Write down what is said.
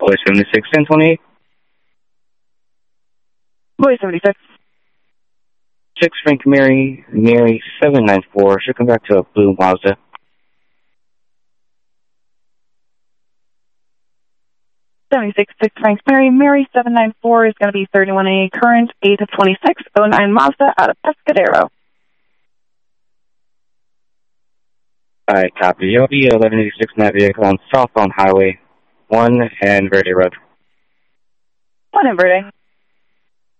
Boy 76, 1028. Boy 76. 6 Frank Mary 794. Should come back to a blue Mazda. '76 6 Frank Mary 794 is going to be 31A current 8 of 26 09 Mazda out of Pescadero. Alright, copy. You'll be 1186 in that vehicle on southbound Highway 1 and Verde Road. 1 and Verde.